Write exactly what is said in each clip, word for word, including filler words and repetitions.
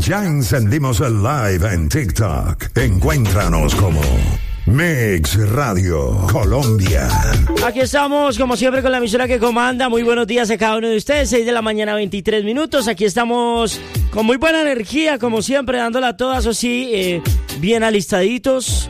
Ya encendimos el live en TikTok. Encuéntranos como Mix Radio Colombia. Aquí estamos, como siempre, con la emisora que comanda. Muy buenos días a cada uno de ustedes. seis de la mañana, veintitrés minutos. Aquí estamos con muy buena energía, como siempre, dándola a todas, o sí, eh, bien alistaditos.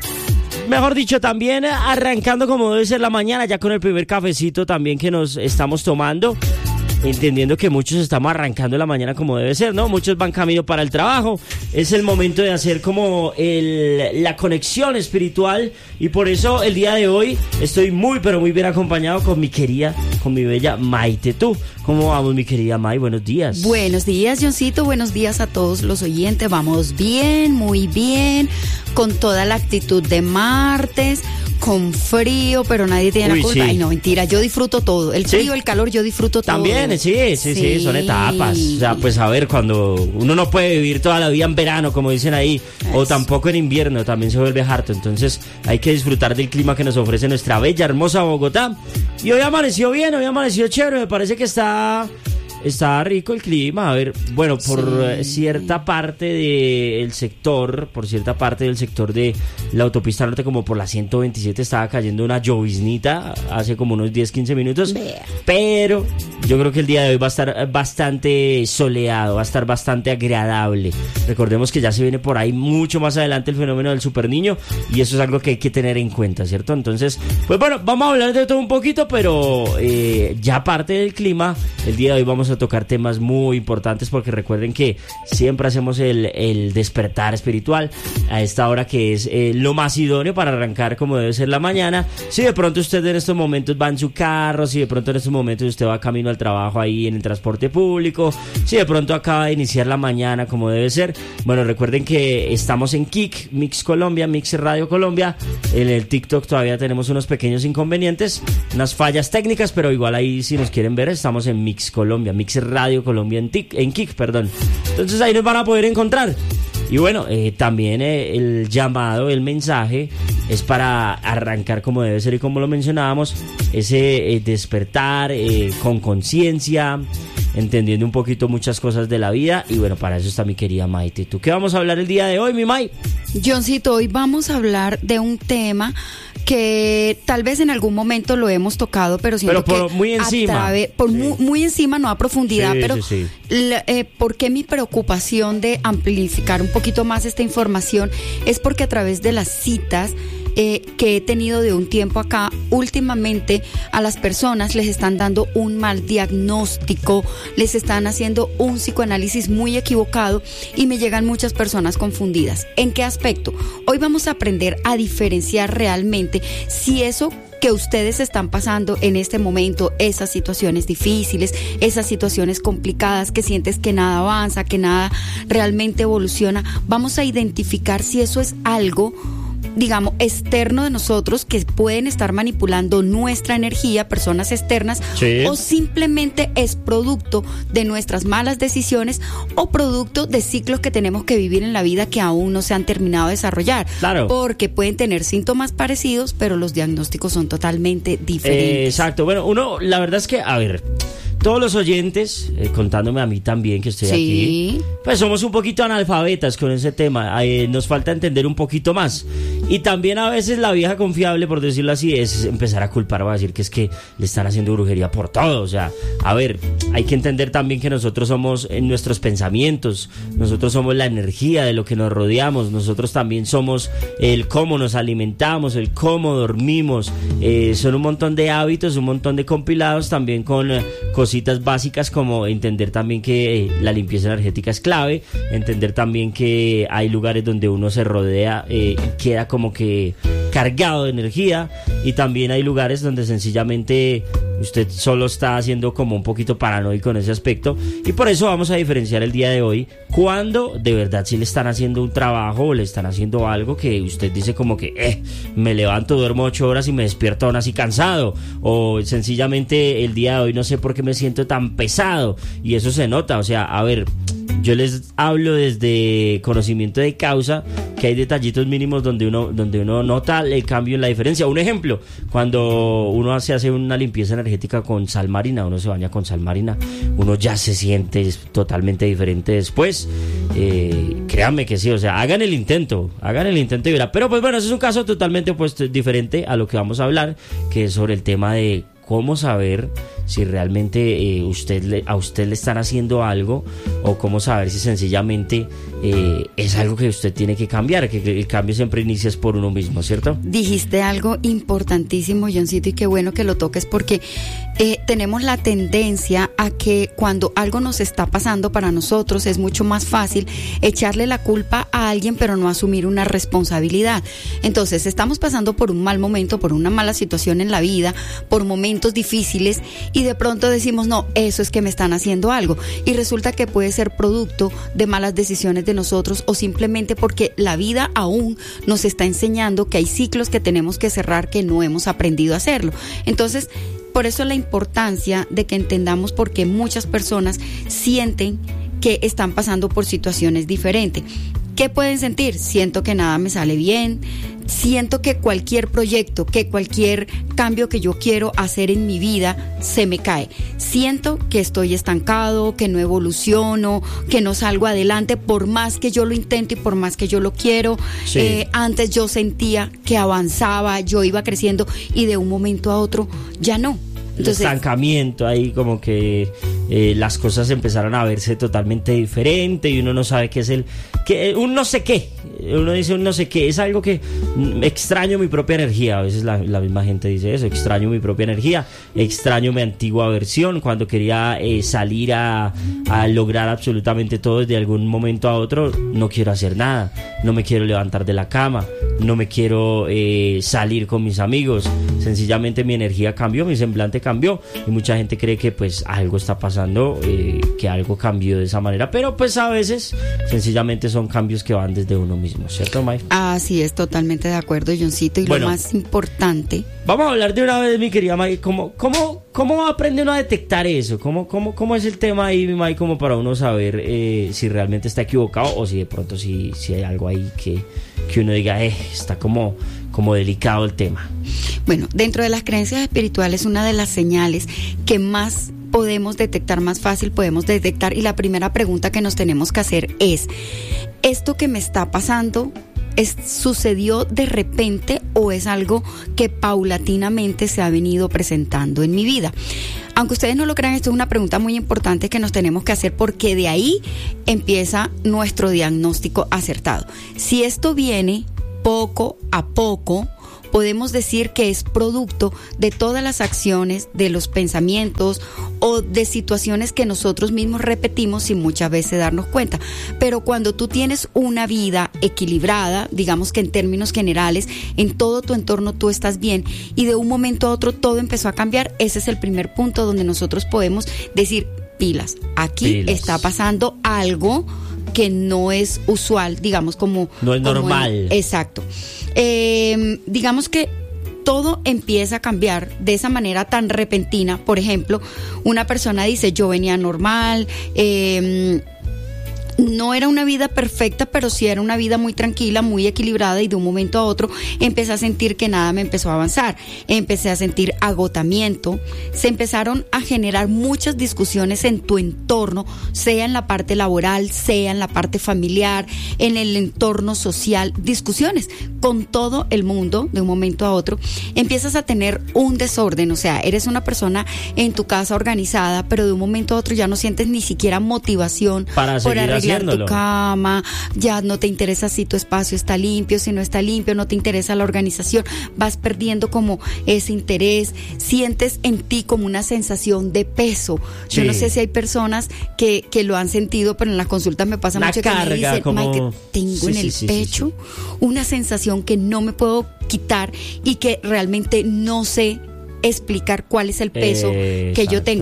Mejor dicho, también arrancando como debe ser la mañana, ya con el primer cafecito también que nos estamos tomando. Entendiendo que muchos estamos arrancando la mañana como debe ser, ¿no? Muchos van camino para el trabajo. Es el momento de hacer como el, la conexión espiritual. Y por eso el día de hoy estoy muy, pero muy bien acompañado con mi querida, con mi bella Maite. ¿Tú cómo vamos, mi querida May? Buenos días. Buenos días, Johncito. Buenos días a todos los oyentes. Vamos bien, muy bien, con toda la actitud de martes, con frío, pero nadie tiene Uy, la culpa. sí. Ay, no, mentira, yo disfruto todo. El frío, ¿Sí? el calor, yo disfruto todo. También, sí, sí, sí, sí, son etapas. O sea, pues a ver, cuando uno no puede vivir toda la vida en verano, como dicen ahí, Eso. o tampoco en invierno, también se vuelve harto. Entonces hay que disfrutar del clima que nos ofrece nuestra bella, hermosa Bogotá. Y hoy amaneció bien, hoy amaneció chévere, me parece que está... Está rico el clima. A ver, bueno, por Sí. cierta parte del sector, por cierta parte del sector de la autopista norte, como por la ciento veintisiete, estaba cayendo una lloviznita hace como unos diez, quince minutos. Vea. Pero yo creo que el día de hoy va a estar bastante soleado, va a estar bastante agradable. Recordemos que ya se viene por ahí mucho más adelante el fenómeno del superniño, y eso es algo que hay que tener en cuenta, ¿cierto? Entonces, pues bueno, vamos a hablar de todo un poquito, pero eh, ya aparte del clima, el día de hoy vamos a tocar temas muy importantes, porque recuerden que siempre hacemos el, el despertar espiritual a esta hora, que es eh, lo más idóneo para arrancar como debe ser la mañana. Si de pronto usted en estos momentos va en su carro, si de pronto en estos momentos usted va camino al trabajo ahí en el transporte público, si de pronto acaba de iniciar la mañana como debe ser, bueno, recuerden que estamos en Kik, Mix Colombia, Mix Radio Colombia. En el TikTok todavía tenemos unos pequeños inconvenientes, unas fallas técnicas, pero igual ahí, si nos quieren ver, estamos en Mix Colombia, Mix Radio Colombia en, tic, en Kik, perdón. Entonces ahí nos van a poder encontrar. Y bueno, eh, también eh, el llamado, el mensaje es para arrancar como debe ser, y como lo mencionábamos, ese eh, despertar eh, con conciencia, entendiendo un poquito muchas cosas de la vida. Y bueno, para eso está mi querida Maite. ¿Tú qué vamos a hablar el día de hoy, mi May? Johncito, hoy vamos a hablar de un tema que tal vez en algún momento lo hemos tocado, pero siento Pero por que muy encima. a través- por Sí. muy, muy encima, no a profundidad, Sí, pero sí, sí. la- eh, ¿por qué mi preocupación de amplificar un poquito más esta información? Es porque a través de las citas eh, que he tenido de un tiempo acá, últimamente a las personas les están dando un mal diagnóstico, les están haciendo un psicoanálisis muy equivocado, y me llegan muchas personas confundidas. ¿En qué aspecto? Hoy vamos a aprender a diferenciar realmente si eso que ustedes están pasando en este momento, esas situaciones difíciles, esas situaciones complicadas, que sientes que nada avanza, que nada realmente evoluciona, vamos a identificar si eso es algo, digamos, externo de nosotros, que pueden estar manipulando nuestra energía, personas externas, Sí. o simplemente es producto de nuestras malas decisiones, o producto de ciclos que tenemos que vivir en la vida que aún no se han terminado de desarrollar. Claro. Porque pueden tener síntomas parecidos, pero los diagnósticos son totalmente diferentes. Eh, exacto. Bueno, uno, la verdad es que, a ver, todos los oyentes, eh, contándome a mí también que estoy Sí. aquí, pues somos un poquito analfabetas con ese tema. Eh, nos falta entender un poquito más. Y también a veces la vieja confiable, por decirlo así, es empezar a culpar o a decir que es que le están haciendo brujería por todo. O sea, a ver, hay que entender también que nosotros somos en nuestros pensamientos, nosotros somos la energía de lo que nos rodeamos, nosotros también somos el cómo nos alimentamos, el cómo dormimos. Eh, son un montón de hábitos, un montón de compilados también con eh, cositas básicas, como entender también que eh, la limpieza energética es clave, entender también que hay lugares donde uno se rodea eh, y queda como que cargado de energía, y también hay lugares donde sencillamente usted solo está haciendo como un poquito paranoico en ese aspecto. Y por eso vamos a diferenciar el día de hoy cuando de verdad sí le están haciendo un trabajo o le están haciendo algo que usted dice como que eh, me levanto, duermo ocho horas y me despierto aún así cansado, o sencillamente el día de hoy no sé por qué me siento tan pesado, y eso se nota. O sea, a ver, yo les hablo desde conocimiento de causa, que hay detallitos mínimos donde uno, donde uno nota el cambio en la diferencia. Un ejemplo, cuando uno se hace una limpieza energética con sal marina, uno se baña con sal marina, uno ya se siente totalmente diferente después. Eh, créanme que sí, o sea, hagan el intento, hagan el intento y verá. Pero pues bueno, ese es un caso totalmente opuesto, diferente a lo que vamos a hablar, que es sobre el tema de cómo saber si realmente eh, usted le, a usted le están haciendo algo, o cómo saber si sencillamente eh, es algo que usted tiene que cambiar, que, que el cambio siempre inicia es por uno mismo, ¿cierto? Dijiste algo importantísimo, Johncito, y qué bueno que lo toques, porque eh, tenemos la tendencia a que cuando algo nos está pasando para nosotros es mucho más fácil echarle la culpa a alguien, pero no asumir una responsabilidad. Entonces estamos pasando por un mal momento, por una mala situación en la vida, por momentos difíciles, y de pronto decimos, no, eso es que me están haciendo algo, y resulta que puede ser producto de malas decisiones de nosotros, o simplemente porque la vida aún nos está enseñando que hay ciclos que tenemos que cerrar, que no hemos aprendido a hacerlo. Entonces, por eso la importancia de que entendamos por qué muchas personas sienten que están pasando por situaciones diferentes. ¿Qué pueden sentir? Siento que nada me sale bien, siento que cualquier proyecto, que cualquier cambio que yo quiero hacer en mi vida se me cae. Siento que estoy estancado, que no evoluciono, que no salgo adelante por más que yo lo intento y por más que yo lo quiero. Sí. Eh, antes yo sentía que avanzaba, yo iba creciendo, y de un momento a otro ya no. Entonces, el estancamiento ahí, como que eh, las cosas empezaron a verse totalmente diferente y uno no sabe qué es el, que un no sé qué, uno dice un no sé qué, es algo que mm, extraño mi propia energía. A veces la, la misma gente dice eso, extraño mi propia energía, extraño mi antigua versión, cuando quería eh, salir a, a lograr absolutamente todo. Desde algún momento a otro no quiero hacer nada, no me quiero levantar de la cama, no me quiero eh, salir con mis amigos, sencillamente mi energía cambió, mi semblante cambió, y mucha gente cree que pues algo está pasando, eh, que algo cambió de esa manera, pero pues a veces sencillamente son cambios que van desde uno mismo, ¿cierto, May? Así es, totalmente de acuerdo, Johncito, y bueno, lo más importante... Vamos a hablar de una vez, mi querida May, ¿cómo, cómo, cómo aprende uno a detectar eso? ¿Cómo, cómo, cómo es el tema ahí, mi May, como para uno saber eh, si realmente está equivocado, o si de pronto si, si hay algo ahí que, que uno diga, eh, está como... como delicado el tema? Bueno, dentro de las creencias espirituales, una de las señales que más podemos detectar, más fácil podemos detectar, y la primera pregunta que nos tenemos que hacer es, ¿esto que me está pasando es, sucedió de repente, o es algo que paulatinamente se ha venido presentando en mi vida? Aunque ustedes no lo crean, esto es una pregunta muy importante que nos tenemos que hacer, porque de ahí empieza nuestro diagnóstico acertado. Si esto viene poco a poco, podemos decir que es producto de todas las acciones, de los pensamientos o de situaciones que nosotros mismos repetimos sin muchas veces darnos cuenta. Pero cuando tú tienes una vida equilibrada, digamos que en términos generales, en todo tu entorno tú estás bien, y de un momento a otro todo empezó a cambiar, ese es el primer punto donde nosotros podemos decir, pilas, aquí pilas. Está pasando algo que no es usual, digamos, como... No es como normal. En, exacto. Eh, digamos que todo empieza a cambiar de esa manera tan repentina. Por ejemplo, una persona dice, yo venía normal, eh... no era una vida perfecta, pero sí era una vida muy tranquila, muy equilibrada, y de un momento a otro empecé a sentir que nada me empezó a avanzar, empecé a sentir agotamiento, se empezaron a generar muchas discusiones en tu entorno, sea en la parte laboral, sea en la parte familiar, en el entorno social, discusiones con todo el mundo. De un momento a otro empiezas a tener un desorden, o sea, eres una persona en tu casa organizada, pero de un momento a otro ya no sientes ni siquiera motivación para por arreglar haciéndolo. Tu cama, ya no te interesa si tu espacio está limpio, si no está limpio, no te interesa la organización, vas perdiendo como ese interés, sientes en ti como una sensación de peso. Sí. Yo no sé si hay personas que, que lo han sentido, pero en las consultas me pasa una mucho carga, que me dicen, como... Mike, tengo sí, en el sí, pecho sí, sí. una sensación que no me puedo quitar y que realmente no sé explicar cuál es el peso eh, que yo tengo.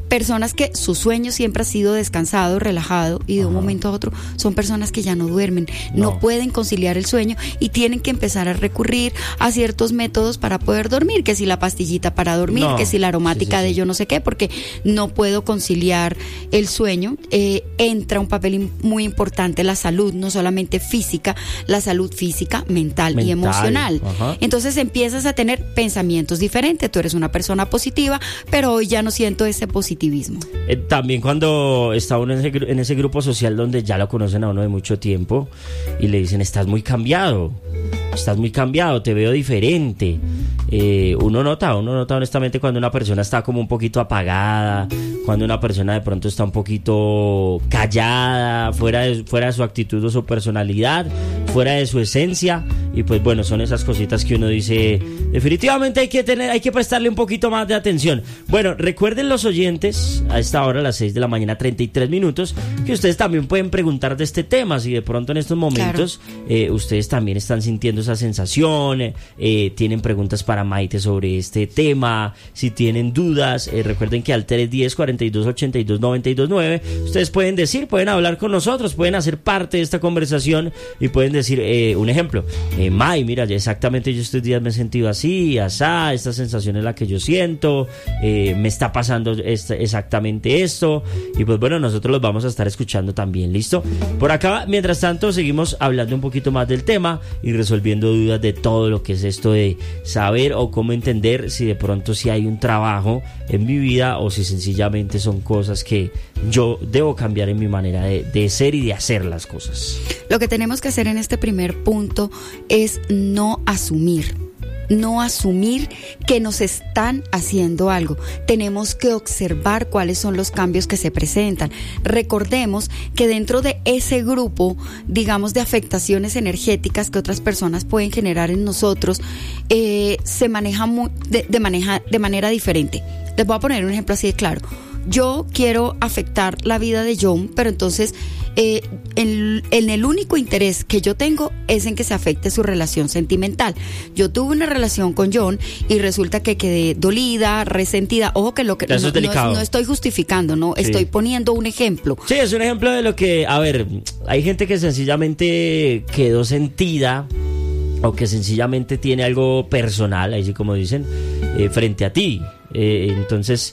Personas que su sueño siempre ha sido descansado, relajado, y de Ajá. un momento a otro son personas que ya no duermen, no. no pueden conciliar el sueño y tienen que empezar a recurrir a ciertos métodos para poder dormir, que si la pastillita para dormir, no. que si la aromática sí, sí, de sí. yo no sé qué, porque no puedo conciliar el sueño. Eh, entra un papel muy importante la salud, no solamente física, la salud física, mental, mental. y emocional. Ajá. Entonces empiezas a tener pensamientos diferentes. Tú eres una persona positiva, pero hoy ya no siento ese positivismo. Eh, también cuando está uno en ese, en ese grupo social donde ya lo conocen a uno de mucho tiempo y le dicen, estás muy cambiado, estás muy cambiado, te veo diferente. Eh, uno nota, uno nota honestamente cuando una persona está como un poquito apagada, cuando una persona de pronto está un poquito callada, fuera de, fuera de su actitud o su personalidad, fuera de su esencia. Y pues bueno, son esas cositas que uno dice, definitivamente hay que tener, hay que prestarle un poquito más de atención. Bueno, recuerden los oyentes, a esta hora, a las seis de la mañana, treinta y tres minutos, que ustedes también pueden preguntar de este tema, si de pronto en estos momentos claro. eh, ustedes también están sintiendo esa sensación, eh, tienen preguntas para Maite sobre este tema, si tienen dudas, eh, recuerden que al tres uno cero, cuarenta y dos, ochenta y dos, noventa y dos nueve, ustedes pueden decir, pueden hablar con nosotros, pueden hacer parte de esta conversación y pueden decir, eh, un ejemplo, eh, May, mira, ya exactamente yo estos días me he sentido así, asá, esta sensación es la que yo siento, eh, me está pasando este, exactamente esto, y pues bueno, nosotros los vamos a estar escuchando también, ¿listo? Por acá, mientras tanto, seguimos hablando un poquito más del tema y resolviendo dudas de todo lo que es esto de saber o cómo entender si de pronto si hay un trabajo en mi vida o si sencillamente son cosas que yo debo cambiar en mi manera de, de ser y de hacer las cosas. Lo que tenemos que hacer en este primer punto es no asumir. No asumir que nos están haciendo algo. Tenemos que observar cuáles son los cambios que se presentan. Recordemos que dentro de ese grupo, digamos, de afectaciones energéticas que otras personas pueden generar en nosotros, eh, se maneja muy, de, de, maneja, de manera diferente. Les voy a poner un ejemplo así de claro. Yo quiero afectar la vida de John, pero entonces eh, en, en el único interés que yo tengo es en que se afecte su relación sentimental. Yo tuve una relación con John y resulta que quedé dolida, resentida. Ojo que lo que no, es delicado. no, no estoy justificando, no, sí. estoy poniendo un ejemplo. Sí, es un ejemplo de lo que, a ver, hay gente que sencillamente quedó sentida o que sencillamente tiene algo personal, así como dicen, eh, frente a ti. Eh, entonces,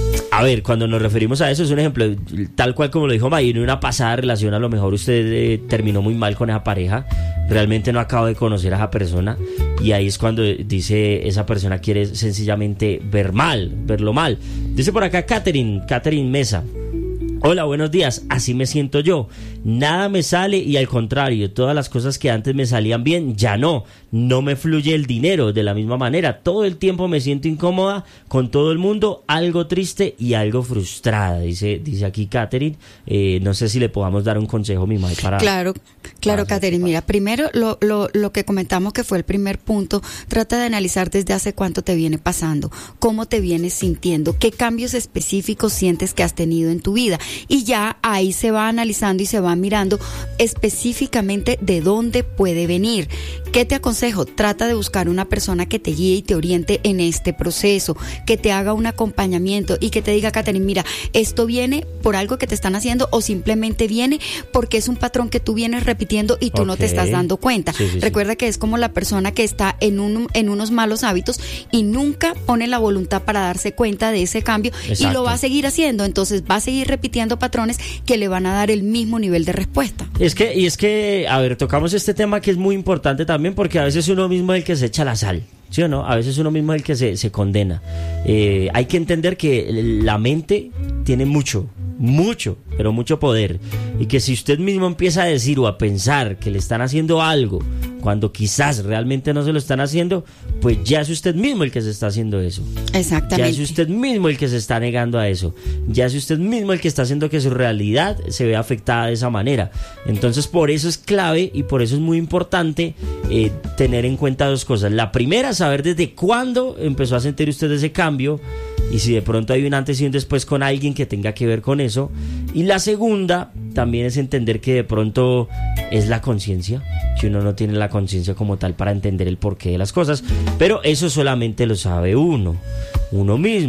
a ver, cuando nos referimos a eso, es un ejemplo, tal cual como lo dijo May, en una pasada relación a lo mejor usted eh, terminó muy mal con esa pareja, realmente no acabo de conocer a esa persona, y ahí es cuando dice esa persona quiere sencillamente ver mal, verlo mal. Dice por acá Catherine, Catherine Mesa. Hola, buenos días, así me siento yo, nada me sale y al contrario, todas las cosas que antes me salían bien, ya no, no me fluye el dinero de la misma manera, todo el tiempo me siento incómoda con todo el mundo, algo triste y algo frustrada, dice dice aquí Catherine, eh, no sé si le podamos dar un consejo, mi madre, para... Claro, claro, para Catherine, mira, primero lo, lo, lo que comentamos que fue el primer punto, trata de analizar desde hace cuánto te viene pasando, cómo te vienes sintiendo, qué cambios específicos sientes que has tenido en tu vida. Y ya ahí se va analizando y se va mirando específicamente de dónde puede venir. ¿Qué te aconsejo? Trata de buscar una persona que te guíe y te oriente en este proceso, que te haga un acompañamiento y que te diga, Catherine, mira, esto viene por algo que te están haciendo o simplemente viene porque es un patrón que tú vienes repitiendo y tú okay. no te estás dando cuenta. Sí, sí, Recuerda sí. que es como la persona que está en, un, en unos malos hábitos y nunca pone la voluntad para darse cuenta de ese cambio. Exacto. Y lo va a seguir haciendo, entonces va a seguir repitiendo patrones que le van a dar el mismo nivel de respuesta. Es que, y es que, a ver, tocamos este tema que es muy importante también porque a veces uno mismo es el que se echa la sal, ¿sí o no? A veces uno mismo es el que se, se condena. Eh, hay que entender que la mente tiene mucho, mucho, pero mucho poder, y que si usted mismo empieza a decir o a pensar que le están haciendo algo cuando quizás realmente no se lo están haciendo, pues ya es usted mismo el que se está haciendo eso. Exactamente. Ya es usted mismo el que se está negando a eso. Ya es usted mismo el que está haciendo que su realidad se vea afectada de esa manera. Entonces, por eso es clave y por eso es muy importante eh, tener en cuenta dos cosas. La primera, saber desde cuándo empezó a sentir usted ese cambio y si de pronto hay un antes y un después con alguien que tenga que ver con eso. Y la segunda también es entender que de pronto es la conciencia, si uno no tiene la conciencia como tal para entender el porqué de las cosas, pero eso solamente lo sabe uno, uno mismo.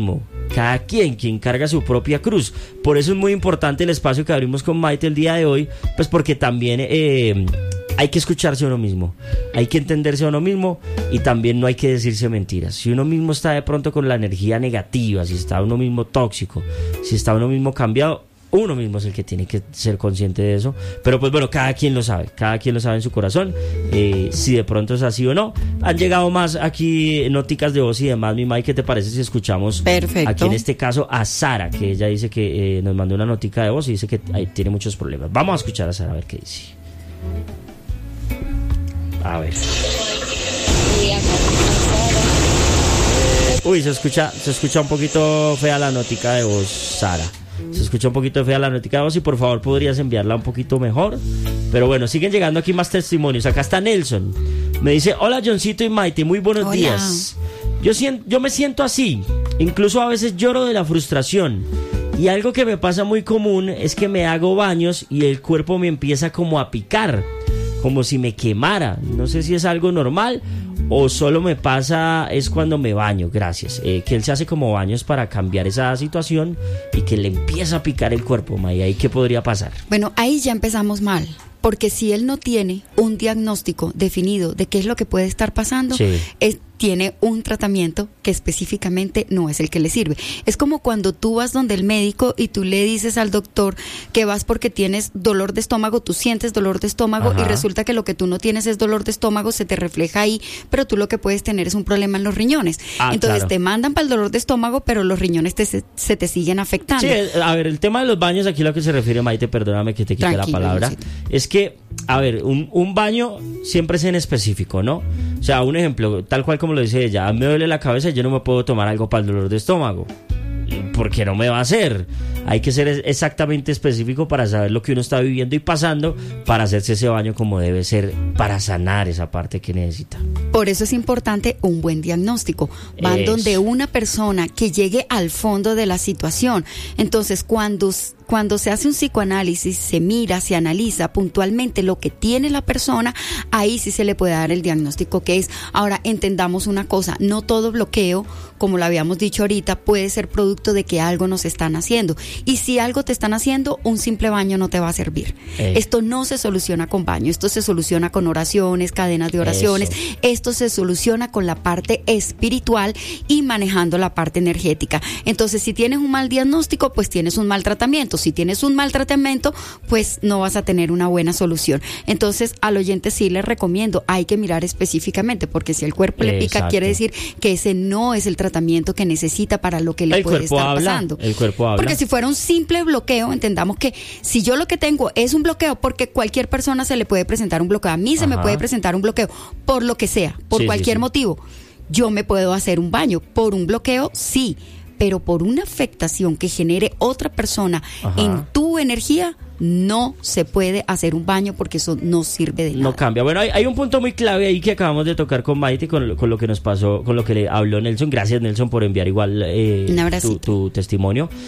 cada quien quien carga su propia cruz. Por eso es muy importante el espacio que abrimos con Maite el día de hoy, pues porque también eh, hay que escucharse a uno mismo, hay que entenderse a uno mismo y también no hay que decirse mentiras. Si uno mismo está de pronto con la energía negativa, si está uno mismo tóxico, si está uno mismo cambiado, uno mismo es el que tiene que ser consciente de eso. Pero pues bueno, cada quien lo sabe, cada quien lo sabe en su corazón, eh, si de pronto es así o no. Han llegado más aquí noticas de voz y demás. Mi Mike, ¿qué te parece si escuchamos? Perfecto. Aquí en este caso a Sara, que ella dice que eh, nos mandó una notica de voz y dice que ahí tiene muchos problemas? Vamos a escuchar a Sara a ver qué dice. A ver. Uy, se escucha, se escucha un poquito fea la notica de voz, Sara. Se escucha un poquito fea la notica de voz y por favor podrías enviarla un poquito mejor. Pero bueno, siguen llegando aquí más testimonios. Acá está Nelson. Me dice: hola Johncito y Maite, muy buenos hola. días. Yo, siento, yo me siento así. Incluso a veces lloro de la frustración. Y algo que me pasa muy común es que me hago baños y el cuerpo me empieza como a picar, como si me quemara. No sé si es algo normal o solo me pasa es cuando me baño. Gracias. Eh, que él se hace como baños para cambiar esa situación y que le empieza a picar el cuerpo, May. ¿Ahí qué podría pasar? Bueno, ahí ya empezamos mal. Porque si él no tiene un diagnóstico definido de qué es lo que puede estar pasando, sí. es, tiene un tratamiento que específicamente no es el que le sirve. Es como cuando tú vas donde el médico y tú le dices al doctor que vas porque tienes dolor de estómago, tú sientes dolor de estómago Ajá. y resulta que lo que tú no tienes es dolor de estómago, se te refleja ahí, pero tú lo que puedes tener es un problema en los riñones. Ah, Entonces claro. te mandan para el dolor de estómago, pero los riñones te, se, se te siguen afectando. Sí, a ver, el tema de los baños, aquí lo que se refiere, Maite, perdóname que te quite Tranquilo, la palabra, Lucito. es que, a ver, un, un baño siempre es en específico, ¿no? O sea, un ejemplo, tal cual como lo dice ella, a mí me duele la cabeza y yo no me puedo tomar algo para el dolor de estómago, porque no me va a hacer. Hay que ser exactamente específico para saber lo que uno está viviendo y pasando, para hacerse ese baño como debe ser, para sanar esa parte que necesita. Por eso es importante un buen diagnóstico. Van eso. donde una persona que llegue al fondo de la situación. Entonces, cuando Cuando se hace un psicoanálisis, se mira, se analiza puntualmente lo que tiene la persona, ahí sí se le puede dar el diagnóstico que es. Ahora, entendamos una cosa, no todo bloqueo, como lo habíamos dicho ahorita, puede ser producto de que algo nos están haciendo. Y si algo te están haciendo, un simple baño no te va a servir. Eh. Esto no se soluciona con baño, esto se soluciona con oraciones, cadenas de oraciones. Eso. Esto se soluciona con la parte espiritual y manejando la parte energética. Entonces, si tienes un mal diagnóstico, pues tienes un mal tratamiento. Si tienes un mal tratamiento, pues no vas a tener una buena solución. Entonces, al oyente sí les recomiendo, hay que mirar específicamente, porque si el cuerpo le pica, Exacto. quiere decir que ese no es el tratamiento que necesita para lo que le el puede estar habla, pasando. El cuerpo habla. Porque si fuera un simple bloqueo, entendamos que si yo lo que tengo es un bloqueo, porque cualquier persona se le puede presentar un bloqueo, a mí se Ajá. me puede presentar un bloqueo, por lo que sea, por sí, cualquier sí, sí. motivo, yo me puedo hacer un baño. Por un bloqueo, sí, pero por una afectación que genere otra persona Ajá. en tu energía, no se puede hacer un baño porque eso no sirve de nada. No cambia. Bueno, hay, hay un punto muy clave ahí que acabamos de tocar con Maite, con lo, con lo que nos pasó, con lo que le habló Nelson. Gracias, Nelson, por enviar igual eh, tu, tu testimonio.